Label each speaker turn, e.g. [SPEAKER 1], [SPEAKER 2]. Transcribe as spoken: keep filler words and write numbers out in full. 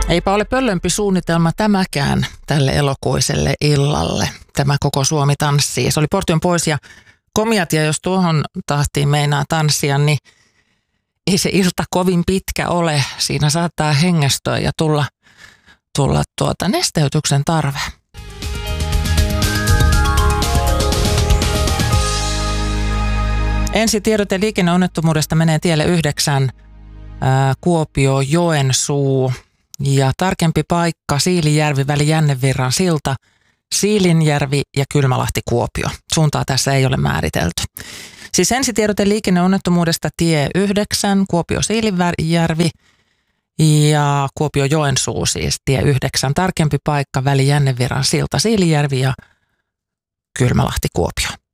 [SPEAKER 1] Eipä ole pöllömpi suunnitelma tämäkään tälle elokuiselle illalle. Tämä Koko Suomi tanssii. Se oli Portion pois ja komiat, ja jos tuohon tahtiin meinaa tanssia, niin ei se ilta kovin pitkä ole. Siinä saattaa hengästöä ja tulla, tulla tuota nesteytyksen tarve. Ensi tiedote liikenneonnettomuudesta menee tielle yhdeksän, ää, Kuopio Joensuu, ja tarkempi paikka Siilinjärvi väli Jännevirran silta, Siilinjärvi ja Kylmälahti Kuopio. Suuntaa tässä ei ole määritelty. Siis ensi tiedote liikenneonnettomuudesta tie yhdeksän, Kuopio Siilinjärvi ja Kuopio Joensuu, siis tie yhdeksän. Tarkempi paikka väli Jännevirran silta, Siilinjärvi ja Kylmälahti Kuopio.